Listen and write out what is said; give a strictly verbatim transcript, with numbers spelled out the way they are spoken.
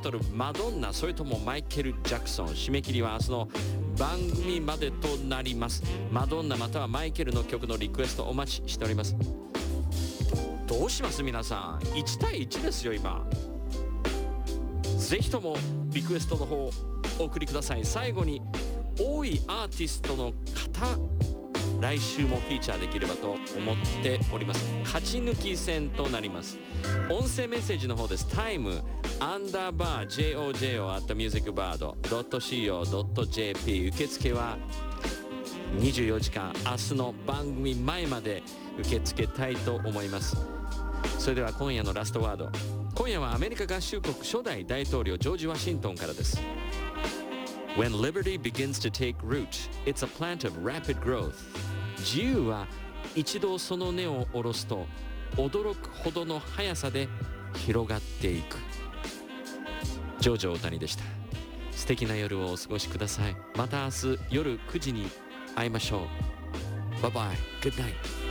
トルマドンナそれともマイケル・ジャクソン。締め切りは明日の番組までとなります。マドンナまたはマイケルの曲のリクエストお待ちしております。どうします皆さん、いち対いちですよ今。ぜひともリクエストの方お送りください。最後に多いアーティストの方来週もフィーチャーできればと思っております。勝ち抜き戦となります。音声メッセージの方です。タイムアンダーバー ジョジョ at musicbird ドット シーオー ドット ジェーピー 受付はにじゅうよじかん明日の番組前まで受け付けたいと思います。それでは今夜のラストワード。今夜はアメリカ合衆国初代大統領ジョージ・ワシントンからです。 When liberty begins to take root, it's a plant of rapid growth. 自由は一度その根を下ろすと驚くほどの速さで広がっていく。ジョージ大谷でした。素敵な夜をお過ごしください。また明日夜くじに会いましょう。バイバイ。Good night.